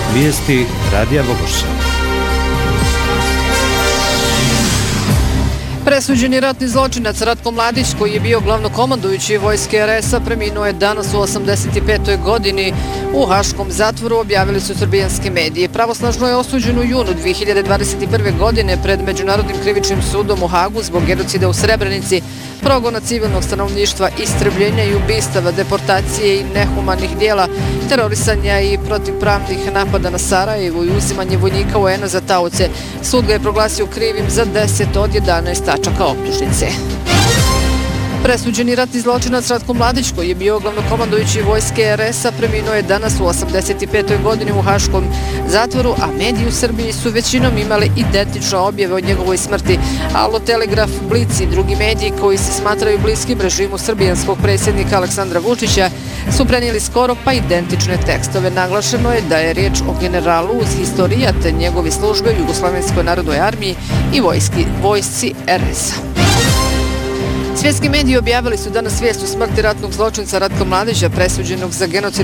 Vijesti Radija Bogoša. Presuđeni ratni zločinac Ratko Mladić, koji je bio glavnokomandujući vojske RS-a, preminuo je danas u 85. godini u haškom zatvoru, objavili su srbijanski mediji. Pravosnažno je osuđen u junu 2021. godine pred Međunarodnim krivičnim sudom u Hagu zbog genocida u Srebrenici, progona civilnog stanovništva, istrebljenja i ubistava, deportacije i nehumanih dijela, terorisanja i protivpravnih napada na Sarajevo i uzimanje vojnika UN-a za taoce. Sud ga je proglasio krivim za 10 od 11 tačaka optužnice. Presuđeni ratni zločinac Ratko Mladić, koji je bio glavnokomandujući vojske RS-a, preminuo je danas u 85. godini u haškom zatvoru, a mediji u Srbiji su većinom imali identične objave o njegovoj smrti. Alo, Telegraf, Blic i drugi mediji koji se smatraju bliskim režimu srbijanskog predsjednika Aleksandra Vučića su prenijeli skoro pa identične tekstove. Naglašeno je da je riječ o generalu uz historijat njegove službe u Jugoslovenskoj narodnoj armiji i vojsci RS-a. Svjetski mediji objavili su danas vijest o smrti ratnog zločinca Ratka Mladića, presuđenog za genocid